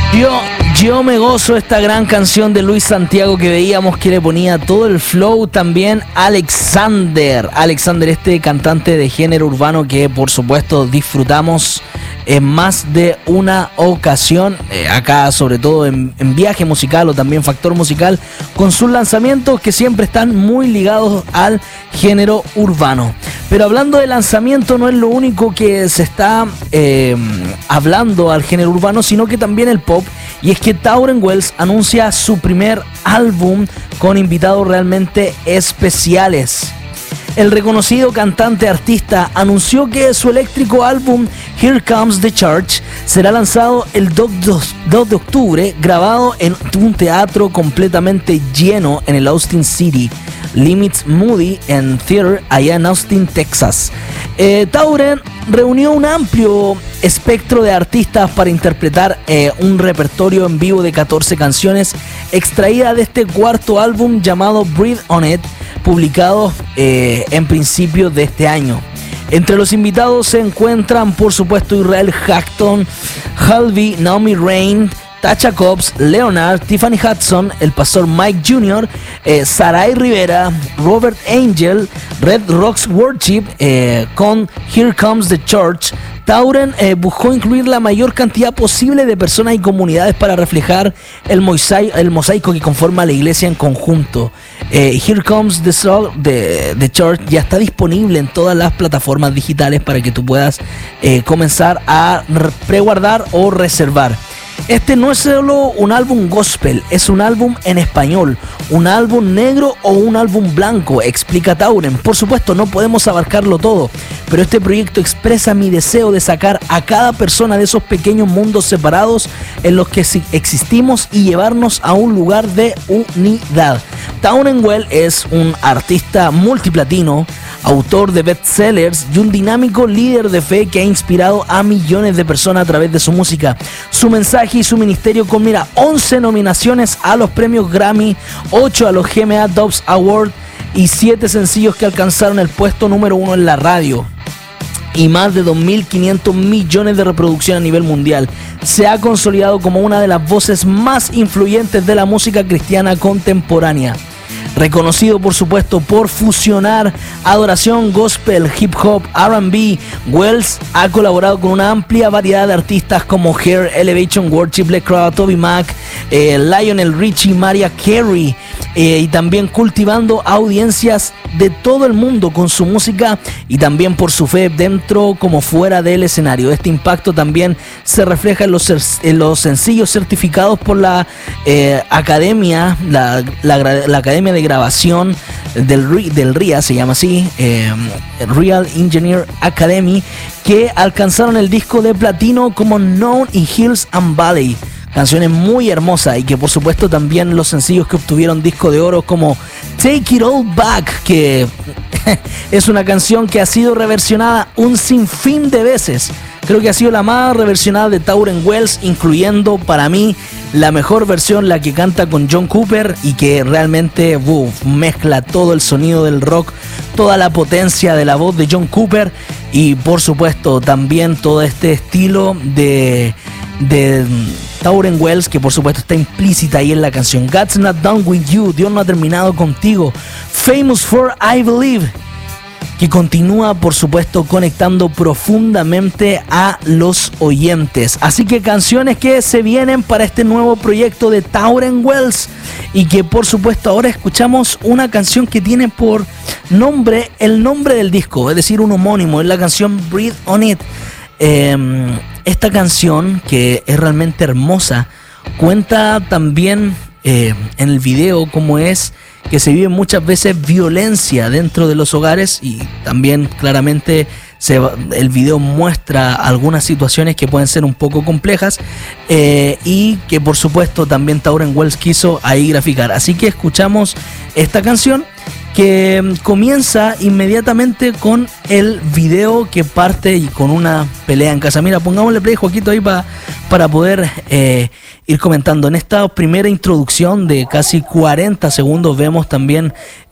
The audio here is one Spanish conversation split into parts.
Yo me gozo esta gran canción de Luis Santiago que veíamos que le ponía todo el flow también Alexander, este cantante de género urbano que por supuesto disfrutamos en más de una ocasión, acá sobre todo en Viaje Musical o también Factor Musical, con sus lanzamientos que siempre están muy ligados al género urbano. Pero hablando de lanzamiento, no es lo único que se está hablando al género urbano, sino que también el pop. Y es que Tauren Wells anuncia su primer álbum con invitados realmente especiales. El reconocido cantante artista anunció que su eléctrico álbum Here Comes the Church será lanzado el 2 de octubre, grabado en un teatro completamente lleno en el Austin City Limits Moody and Theater allá en Austin, Texas. Tauren reunió un amplio espectro de artistas para interpretar un repertorio en vivo de 14 canciones extraídas de este cuarto álbum llamado Breathe on It, publicado en principios de este año. Entre los invitados se encuentran, por supuesto, Israel Houghton, Halvey, Naomi Rain, Tasha Cobbs, Leonard, Tiffany Hudson, el pastor Mike Jr., Sarai Rivera, Robert Angel, Red Rocks Worship, con Here Comes the Church. Tauren buscó incluir la mayor cantidad posible de personas y comunidades para reflejar el mosaico que conforma la iglesia en conjunto. Here Comes the Church ya está disponible en todas las plataformas digitales para que tú puedas comenzar a preguardar o reservar. Este no es solo un álbum gospel, es un álbum en español, un álbum negro o un álbum blanco, explica Tauren. Por supuesto, no podemos abarcarlo todo, pero este proyecto expresa mi deseo de sacar a cada persona de esos pequeños mundos separados en los que existimos y llevarnos a un lugar de unidad. Tauren Wells es un artista multiplatino, autor de bestsellers y un dinámico líder de fe que ha inspirado a millones de personas a través de su música. Su mensaje y su ministerio con 11 nominaciones a los premios Grammy, 8 a los GMA Dubs Award y 7 sencillos que alcanzaron el puesto número 1 en la radio y más de 2.500 millones de reproducciones a nivel mundial. Se ha consolidado como una de las voces más influyentes de la música cristiana contemporánea. Reconocido por supuesto por fusionar adoración, gospel, hip hop, R&B, Wells ha colaborado con una amplia variedad de artistas como Hair, Elevation Worship, Le Crowd, Toby Mac, Lionel Richie, Mariah Carey, y también cultivando audiencias de todo el mundo con su música y también por su fe dentro como fuera del escenario. Este impacto también se refleja en los sencillos certificados por la academia, la academia de grabación del RIA, se llama así, Real Engineer Academy, que alcanzaron el disco de platino como Known y Hills and Valley. Canciones muy hermosas y que por supuesto también los sencillos que obtuvieron disco de oro como Take It All Back, que es una canción que ha sido reversionada un sinfín de veces. Creo que ha sido la más reversionada de Tauren Wells, incluyendo para mí la mejor versión, la que canta con John Cooper y que realmente mezcla todo el sonido del rock, toda la potencia de la voz de John Cooper y por supuesto también todo este estilo de Tauren Wells, que por supuesto está implícita ahí en la canción. God's Not Done With You, Dios no ha terminado contigo. Famous for I Believe, que continúa por supuesto conectando profundamente a los oyentes. Así que canciones que se vienen para este nuevo proyecto de Tauren Wells y que por supuesto ahora escuchamos una canción que tiene por nombre el nombre del disco, es decir, un homónimo, es la canción Breathe on It. Esta canción, que es realmente hermosa, cuenta también en el video cómo es que se vive muchas veces violencia dentro de los hogares y también claramente el video muestra algunas situaciones que pueden ser un poco complejas y que por supuesto también Tauren Wells quiso ahí graficar. Así que escuchamos esta canción que comienza inmediatamente con el video que parte y con una pelea en casa. Mira, pongámosle play, Joaquito, ahí para poder ir comentando. En esta primera introducción de casi 40 segundos vemos también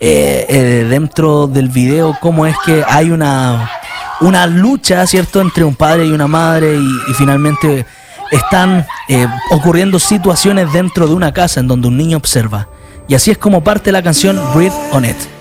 dentro del video cómo es que hay una lucha, ¿cierto?, entre un padre y una madre y finalmente están ocurriendo situaciones dentro de una casa en donde un niño observa. Y así es como parte la canción Breathe on It.